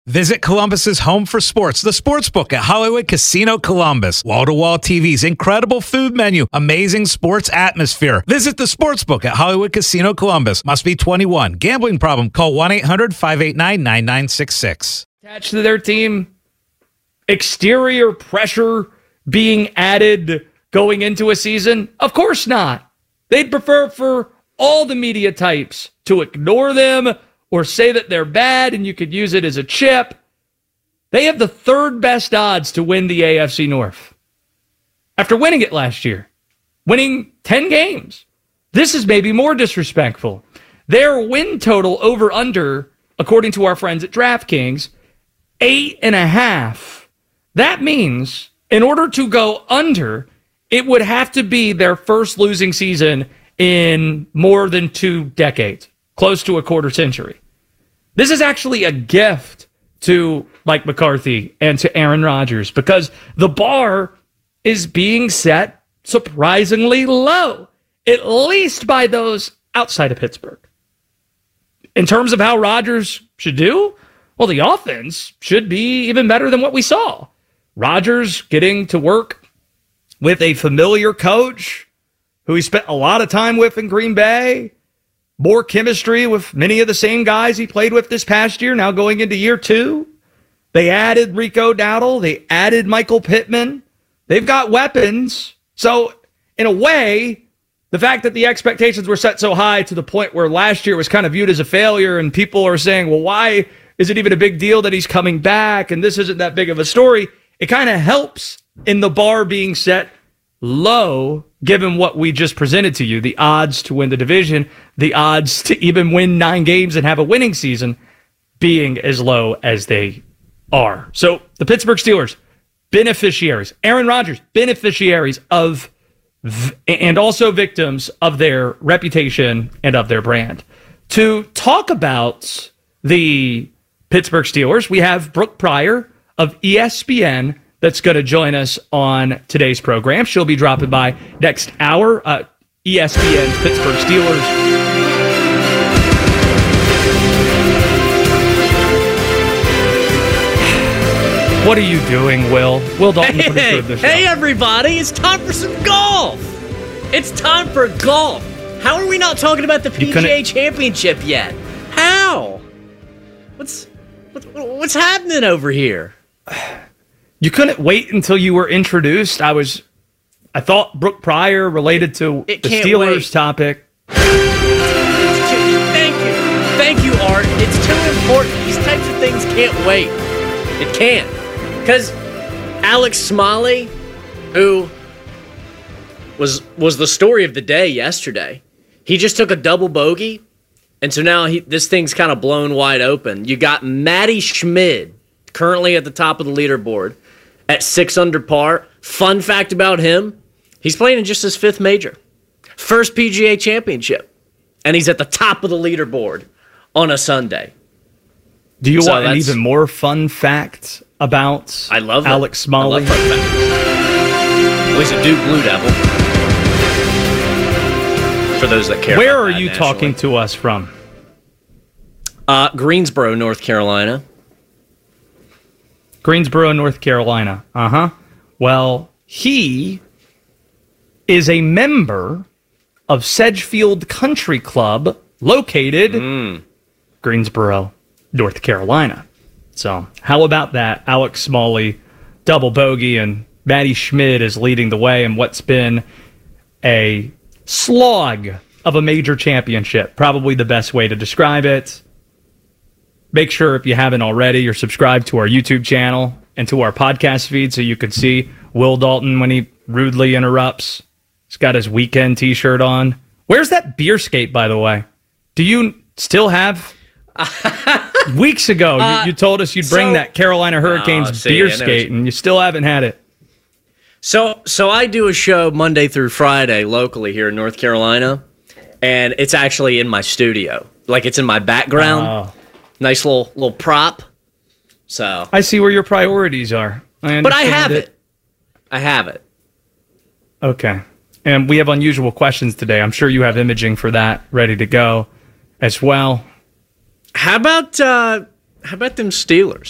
Visit Columbus's home for sports, the Sportsbook at Hollywood Casino Columbus. Wall-to-wall TVs, incredible food menu, amazing sports atmosphere. Visit the Sportsbook at Hollywood Casino Columbus. Must be 21. Gambling problem? Call 1-800-589-9966. Attached to their team, exterior pressure being added going into a season? Of course not. They'd prefer for all the media types to ignore them or say that they're bad and you could use it as a chip. They have the third best odds to win the AFC North after winning it last year, winning 10 games. This is maybe more disrespectful. Their win total over under, according to our friends at DraftKings, 8.5. That means in order to go under, it would have to be their first losing season in more than 2 decades, close to a quarter century. This is actually a gift to Mike McCarthy and to Aaron Rodgers because the bar is being set surprisingly low, at least by those outside of Pittsburgh. In terms of how Rodgers should do, well, the offense should be even better than what we saw. Rodgers getting to work with a familiar coach who he spent a lot of time with in Green Bay. More chemistry with many of the same guys he played with this past year, now going into year 2. They added Rico Dowdle. They added Michael Pittman. They've got weapons. So, in a way, the fact that the expectations were set so high to the point where last year was kind of viewed as a failure and people are saying, well, why is it even a big deal that he's coming back and this isn't that big of a story? It kind of helps in the bar being set low, given what we just presented to you, the odds to win the division, the odds to even win 9 games and have a winning season being as low as they are. So the Pittsburgh Steelers, beneficiaries, Aaron Rodgers, beneficiaries of, and also victims of their reputation and of their brand. To talk about the Pittsburgh Steelers, we have Brooke Pryor of ESPN that's going to join us on today's program. She'll be dropping by next hour. ESPN's Pittsburgh Steelers. What are you doing, Will? Will Dalton, producer of the show. Hey, everybody. It's time for some golf. It's time for golf. How are we not talking about the PGA Championship yet? How? What's happening over here? You couldn't wait until you were introduced. I thought Brooke Pryor related to the Steelers topic. Thank you, Art. It's too important. These types of things can't wait. It can't. Because Alex Smalley, who was the story of the day yesterday, he just took a double bogey, and so now this thing's kind of blown wide open. You got Matty Schmid, currently at the top of the leaderboard, at 6 under par. Fun fact about him, he's playing in just his 5th major. First PGA Championship. And he's at the top of the leaderboard on a Sunday. Do you want an even more fun fact about Alex Smalley? I love fun facts. Well, he's a Duke Blue Devil. For those that care. Where are you talking to us from? Greensboro, North Carolina. Greensboro, North Carolina. Well, he is a member of Sedgefield Country Club, located Greensboro, North Carolina. So, how about that? Alex Smalley, double bogey, and Matty Schmid is leading the way in what's been a slog of a major championship. Probably the best way to describe it. Make sure, if you haven't already, you're subscribed to our YouTube channel and to our podcast feed so you can see Will Dalton when he rudely interrupts. He's got his weekend t-shirt on. Where's that beer skate, by the way? Do you still have... Weeks ago, you told us you'd bring that Carolina Hurricanes beer skate, and you still haven't had it. So I do a show Monday through Friday locally here in North Carolina, and it's actually in my studio. Like, it's in my background. Nice little prop. So I see where your priorities are. But I have it. I have it. Okay. And we have unusual questions today. I'm sure you have imaging for that ready to go as well. How about them Steelers?